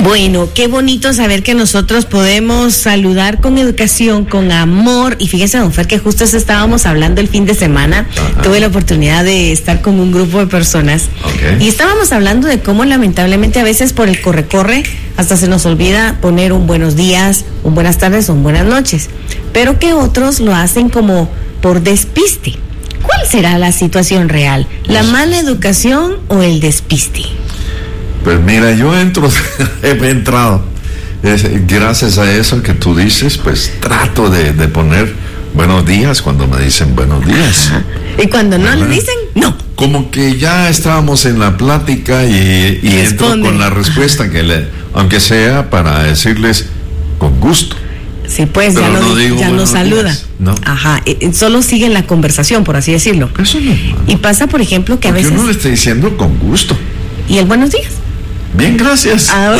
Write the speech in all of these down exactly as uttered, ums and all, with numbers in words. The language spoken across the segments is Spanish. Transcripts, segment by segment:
Bueno, qué bonito saber que nosotros podemos saludar con educación, con amor. Y fíjese, don Fer, que justo eso estábamos hablando el fin de semana. Ajá. Tuve la oportunidad de estar con un grupo de personas. Okay. Y estábamos hablando de cómo lamentablemente a veces por el corre-corre hasta se nos olvida poner un buenos días, un buenas tardes o un buenas noches. Pero que otros lo hacen como por despiste. ¿Cuál será la situación real? ¿La mala educación o el despiste? Pues mira, yo entro, he entrado, es, gracias a eso que tú dices, pues trato de, de poner buenos días cuando me dicen buenos días. Ajá. Y cuando no le dicen, no. Como que ya estábamos en la plática y, y entro con la respuesta que le, aunque sea para decirles con gusto. Sí, pues pero ya no no, digo ya no saluda. No. Ajá, eh, solo sigue la conversación, por así decirlo. Eso no es malo. Y pasa, por ejemplo, que porque a veces... uno le está diciendo con gusto. ¿Y el buenos días? Bien, gracias. Ah,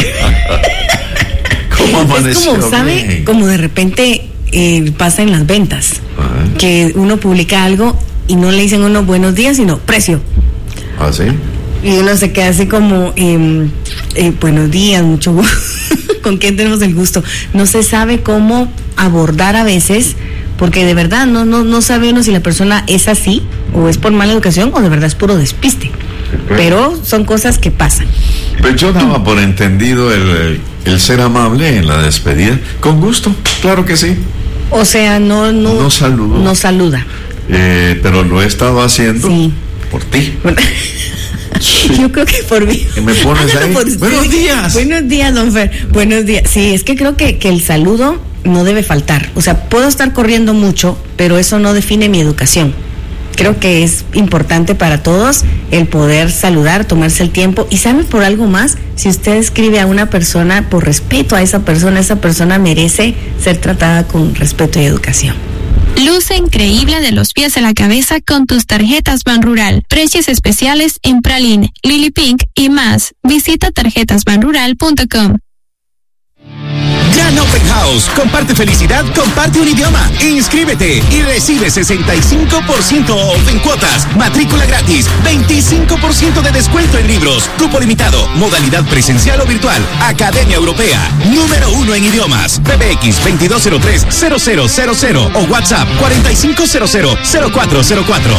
¿cómo amaneció? Es como, ¿sabe? Bien. Como de repente eh, pasa en las ventas. Ajá. Que uno publica algo y no le dicen uno buenos días, sino precio. ¿Ah, sí? Y uno se queda así como, eh, eh, buenos días, mucho gusto. ¿Con quién tenemos el gusto? No se sabe cómo abordar a veces, porque de verdad no, no, no sabe uno si la persona es así, o es por mala educación, o de verdad es puro despiste. Pero son cosas que pasan. Pues yo daba por entendido el, el ser amable en la despedida. Con gusto, claro que sí. O sea, no no, no, saludo. no saluda. Eh, pero lo he estado haciendo sí. por ti. Bueno, sí. Yo creo que por mí. ¿Qué me pones ahí? Por Buenos días. Buenos días, don Fer. Buenos días. Sí, es que creo que, que el saludo no debe faltar. O sea, puedo estar corriendo mucho, pero eso no define mi educación. Creo que es importante para todos el poder saludar, tomarse el tiempo. Y sabe por algo más, si usted escribe a una persona por respeto a esa persona, esa persona merece ser tratada con respeto y educación. Luce increíble de los pies a la cabeza con tus tarjetas Banrural. Precios especiales en Praline, Lily Pink y más. Visita tarjetas banrural punto com. Gran Open House. Comparte felicidad, comparte un idioma. Inscríbete y recibe sesenta y cinco por ciento off en cuotas. Matrícula gratis. veinticinco por ciento de descuento en libros. Cupo limitado. Modalidad presencial o virtual. Academia Europea. Número uno en idiomas. P B X veintidós cero tres cero cero cero cero o WhatsApp cuarenta y cinco cero cero cero cuatro cero cuatro.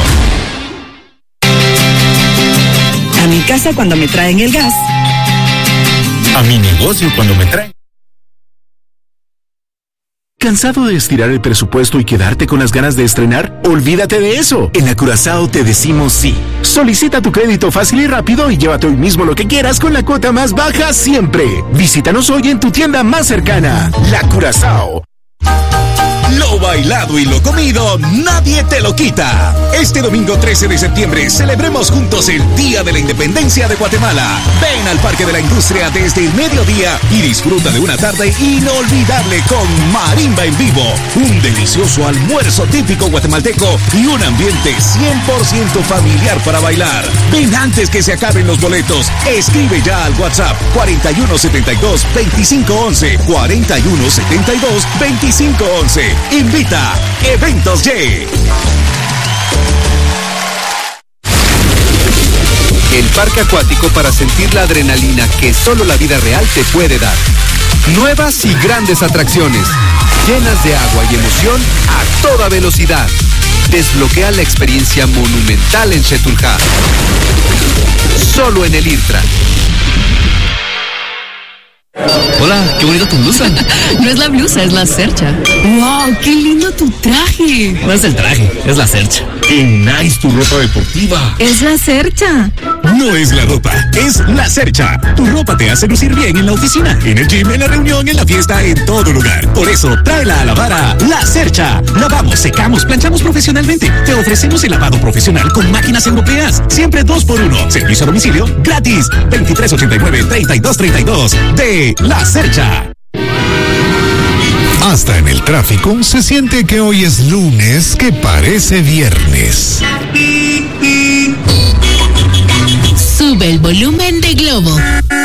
A mi casa cuando me traen el gas. A mi negocio cuando me traen. ¿Cansado de estirar el presupuesto y quedarte con las ganas de estrenar? ¡Olvídate de eso! En la Curazao te decimos sí. Solicita tu crédito fácil y rápido y llévate hoy mismo lo que quieras con la cuota más baja siempre. Visítanos hoy en tu tienda más cercana. La Curazao. Lo bailado y lo comido, nadie te lo quita. Este domingo trece de septiembre celebremos juntos el Día de la Independencia de Guatemala. Ven al Parque de la Industria desde el mediodía y disfruta de una tarde inolvidable con marimba en vivo, un delicioso almuerzo típico guatemalteco y un ambiente cien por ciento familiar para bailar. Ven antes que se acaben los boletos. Escribe ya al WhatsApp cuarenta y uno setenta y dos veinticinco once, cuarenta y uno setenta y dos veinticinco once. Invita Eventos Y. El parque acuático para sentir la adrenalina que solo la vida real te puede dar. Nuevas y grandes atracciones, llenas de agua y emoción a toda velocidad. Desbloquea la experiencia monumental en Xetulja. Solo en el IRTRA. Hola, qué bonita tu blusa. No es la blusa, es la cercha. ¡Wow! ¡Qué lindo tu traje! No es el traje, es la cercha. ¡Qué nice tu ropa deportiva! Es la cercha. No es la ropa, es la cercha. Tu ropa te hace lucir bien en la oficina, en el gym, en la reunión, en la fiesta, en todo lugar. Por eso, tráela a lavar a La Cercha. Lavamos, secamos, planchamos profesionalmente. Te ofrecemos el lavado profesional con máquinas europeas. Siempre dos por uno. Servicio a domicilio gratis. veintitrés ochenta y nueve, treinta y dos treinta y dos. De La Cercha. Hasta en el tráfico se siente que hoy es lunes que parece viernes. Sube el volumen de Globo.